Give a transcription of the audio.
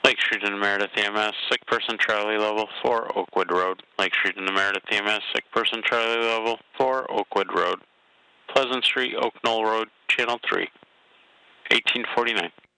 Lake Street and Meredith EMS, sick person Charlie level 4, Oakwood Road. Lake Street and Meredith EMS, sick person Charlie level 4, Oakwood Road. Pleasant Street, Oak Knoll Road, Channel 3, 1849.